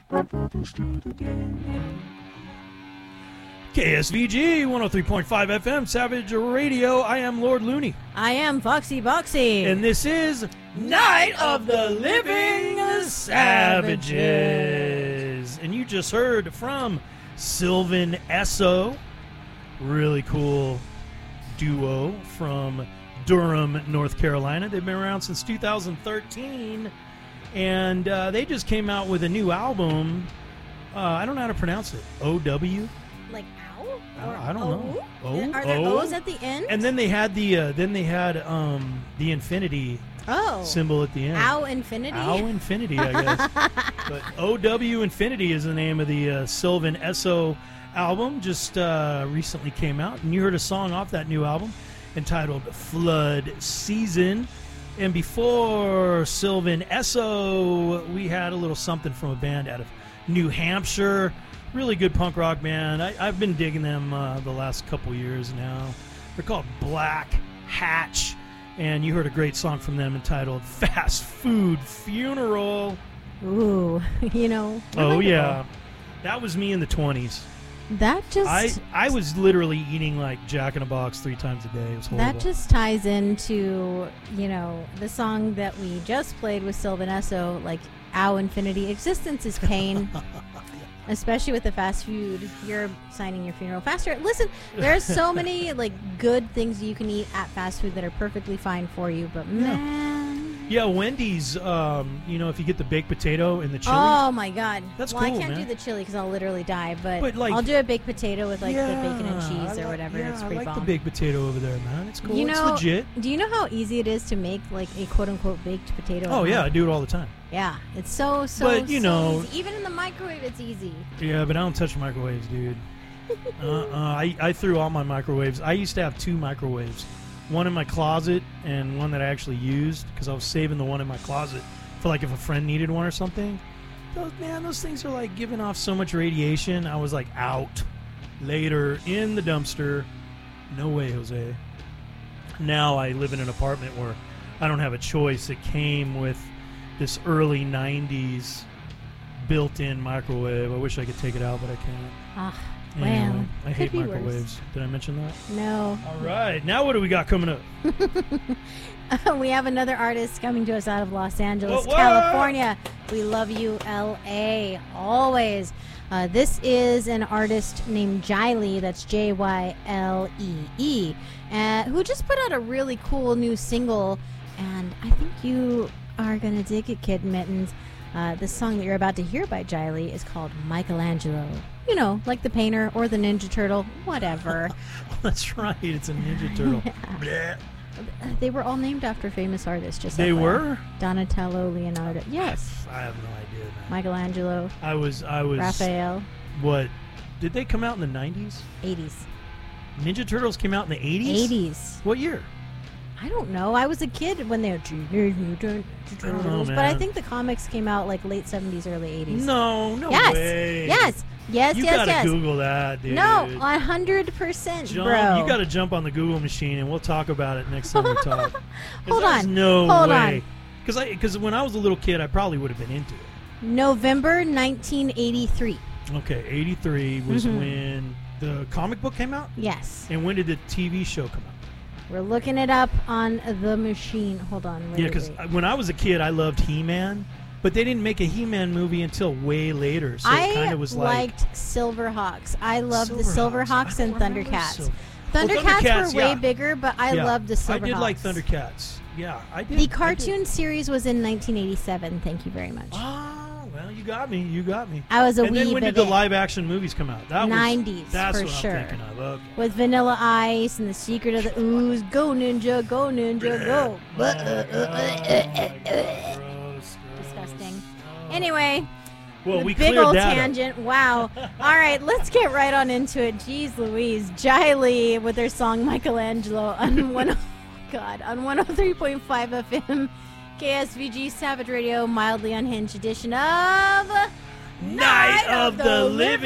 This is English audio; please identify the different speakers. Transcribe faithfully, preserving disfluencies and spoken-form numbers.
Speaker 1: K S V G one oh three point five F M Savage Radio. I am Lord Looney.
Speaker 2: I am Foxy Boxy.
Speaker 1: And this is Night of the Living Savages. And you just heard from Sylvan Esso. Really cool duo from Durham, North Carolina. They've been around since two thousand thirteen. And uh, they just came out with a new album. Uh, I don't know how to pronounce it. O W?
Speaker 2: Like ow?
Speaker 1: I,
Speaker 2: Or
Speaker 1: I don't
Speaker 2: O?
Speaker 1: know. O?
Speaker 2: Are there
Speaker 1: O?
Speaker 2: O's at the end?
Speaker 1: And then they had the uh, then they had um, the infinity
Speaker 2: oh.
Speaker 1: symbol at the end.
Speaker 2: Ow Infinity?
Speaker 1: Ow Infinity, I guess. But O W Infinity is the name of the uh, Sylvan Esso album. Just uh, recently came out, and you heard a song off that new album entitled "Flood Season." And before Sylvan Esso, we had a little something from a band out of New Hampshire. Really good punk rock band. I, I've been digging them uh, the last couple years now. They're called Black Hatch. And you heard a great song from them entitled Fast Food Funeral.
Speaker 2: Ooh, you know.
Speaker 1: Oh, yeah. That was me in the twenties.
Speaker 2: That just...
Speaker 1: I, I was literally eating like Jack in a Box three times a day. It was horrible.
Speaker 2: That just ties into, you know, the song that we just played with Sylvan Esso, like, Ow Infinity. Existence is pain. Especially with the fast food, you're signing your funeral faster. Listen, there's so many like good things you can eat at fast food that are perfectly fine for you, but man,
Speaker 1: yeah, Wendy's. Um, you know, if you get the baked potato and the chili.
Speaker 2: Oh my God,
Speaker 1: that's
Speaker 2: well,
Speaker 1: cool,
Speaker 2: I can't
Speaker 1: man.
Speaker 2: do the chili because I'll literally die, but,
Speaker 1: But, like-
Speaker 2: I'll do a baked potato with like
Speaker 1: yeah,
Speaker 2: the bacon and cheese
Speaker 1: I
Speaker 2: or
Speaker 1: like-
Speaker 2: whatever.
Speaker 1: Yeah,
Speaker 2: it's
Speaker 1: I
Speaker 2: pretty
Speaker 1: like
Speaker 2: bomb.
Speaker 1: the baked potato over there, man. It's cool.
Speaker 2: You
Speaker 1: it's
Speaker 2: know,
Speaker 1: legit.
Speaker 2: do you know how easy it is to make like a quote unquote baked potato?
Speaker 1: Oh
Speaker 2: at
Speaker 1: yeah, I
Speaker 2: home?
Speaker 1: do it all the time.
Speaker 2: Yeah, it's so so.
Speaker 1: But, you
Speaker 2: so
Speaker 1: know-
Speaker 2: easy. Even in the microwave, it's easy.
Speaker 1: Yeah, but I don't touch microwaves, dude. uh-uh. I, I threw all my microwaves. I used to have two microwaves. One in my closet and one that I actually used because I was saving the one in my closet for like if a friend needed one or something. Those, man, those things are like giving off so much radiation. I was like out later in the dumpster. No way, Jose. Now I live in an apartment where I don't have a choice. It came with this early nineties built-in microwave. I wish I could take it out, but I can't.
Speaker 2: Ah,
Speaker 1: Anyway,
Speaker 2: well,
Speaker 1: I hate
Speaker 2: could be worse.
Speaker 1: microwaves. Did I mention that?
Speaker 2: No.
Speaker 1: All right. Now what do we got coming up?
Speaker 2: We have another artist coming to us out of Los Angeles,
Speaker 1: What, what?
Speaker 2: California. We love you, L A, always. Uh, this is an artist named Jylee, that's J Y L E E, uh, who just put out a really cool new single, and I think you are going to dig it, Kid Mittens. Uh, the song that you're about to hear by Jylee is called Michelangelo. You know, like the painter or the Ninja Turtle, whatever.
Speaker 1: That's right. It's a Ninja Turtle. Bleh.
Speaker 2: They were all named after famous artists. Just
Speaker 1: They
Speaker 2: F Y I.
Speaker 1: were?
Speaker 2: Donatello, Leonardo. Yes.
Speaker 1: I have no idea, man.
Speaker 2: Michelangelo,
Speaker 1: I was, I was.
Speaker 2: Raphael.
Speaker 1: What? Did they come out in the nineties?
Speaker 2: eighties.
Speaker 1: Ninja Turtles came out in the eighties?
Speaker 2: eighties.
Speaker 1: What year?
Speaker 2: I don't know. I was a kid when they were Teenage Mutant Ninja
Speaker 1: I don't know,
Speaker 2: Turtles, but I
Speaker 1: man.
Speaker 2: think the comics came out like late seventies, early eighties.
Speaker 1: No, no
Speaker 2: yes.
Speaker 1: way.
Speaker 2: Yes. Yes,
Speaker 1: You
Speaker 2: yes,
Speaker 1: gotta
Speaker 2: yes.
Speaker 1: Google that, dude.
Speaker 2: No, one hundred percent,
Speaker 1: Jump,
Speaker 2: bro.
Speaker 1: You got to jump on the Google machine, and we'll talk about it next time we talk. 'Cause
Speaker 2: Hold
Speaker 1: there's
Speaker 2: on.
Speaker 1: No
Speaker 2: Hold
Speaker 1: way.
Speaker 2: on.
Speaker 1: Because I, because when I was a little kid, I probably would have been into it.
Speaker 2: November nineteen eighty-three.
Speaker 1: Okay, eighty-three was
Speaker 2: Mhm.
Speaker 1: when the comic book came out?
Speaker 2: Yes.
Speaker 1: And when did the T V show come out?
Speaker 2: We're looking it up on the machine. Hold on. Wait,
Speaker 1: Yeah,
Speaker 2: wait,
Speaker 1: because
Speaker 2: wait.
Speaker 1: when I was a kid, I loved He-Man, but they didn't make a He-Man movie until way later. So
Speaker 2: I
Speaker 1: it kind of was like
Speaker 2: liked Silverhawks. I loved the
Speaker 1: Silverhawks.
Speaker 2: Silverhawks
Speaker 1: I
Speaker 2: and
Speaker 1: don't remember
Speaker 2: Thundercats.
Speaker 1: Sil- Well,
Speaker 2: Thundercats,
Speaker 1: Thundercats,
Speaker 2: were way
Speaker 1: yeah.
Speaker 2: bigger, but I
Speaker 1: Yeah.
Speaker 2: loved the Silverhawks.
Speaker 1: I did like Thundercats. Yeah, I did.
Speaker 2: The
Speaker 1: I did.
Speaker 2: cartoon series was in nineteen eighty-seven. Thank you very much.
Speaker 1: Ah, well, you got me. You got me.
Speaker 2: I was a
Speaker 1: and
Speaker 2: wee
Speaker 1: then when did
Speaker 2: baby.
Speaker 1: the live-action movies come out? That
Speaker 2: nineties,
Speaker 1: was, that's
Speaker 2: for
Speaker 1: what
Speaker 2: sure.
Speaker 1: I'm thinking of. Okay.
Speaker 2: With Vanilla Ice and The Secret of the Ooze. Go, Ninja. Go, Ninja. Go.
Speaker 1: Oh, God, gross, gross.
Speaker 2: Disgusting. Anyway,
Speaker 1: Well,
Speaker 2: the
Speaker 1: we
Speaker 2: big
Speaker 1: cleared
Speaker 2: old
Speaker 1: that up.
Speaker 2: tangent. Wow. All right, let's get right on into it. Jeez Louise. Jylee with their song Michelangelo on one oh, God, on one oh three point five F M K S V G Savage Radio, mildly unhinged edition of
Speaker 1: Night of the Living